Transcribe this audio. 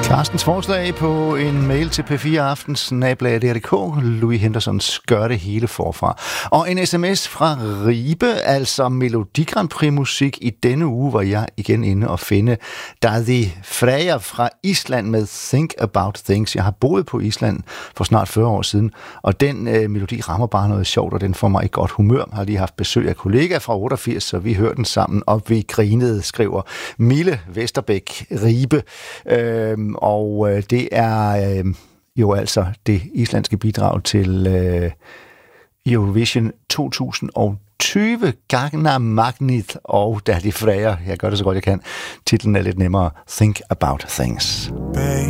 Carstens forslag på en mail til P4 Aftens @DR.dk. Louis Hendersons gør det hele forfra. Og en sms fra Ribe, altså Melodi Grand Prix musik. I denne uge var jeg igen inde og finde Daði Freyr fra Island med Think About Things. Jeg har boet på Island for snart 40 år siden, og den melodi rammer bare noget sjovt, og den får mig i godt humør. Jeg har lige haft besøg af kollegaer fra 88, så vi hørte den sammen, og vi grinede, skriver Mille Vesterbæk Ribe. Og det er jo altså det islandske bidrag til Eurovision 2020, Gagna Magnit og Daði Freyr. Jeg gør det så godt jeg kan. Titlen er lidt nemmere. Think About Things.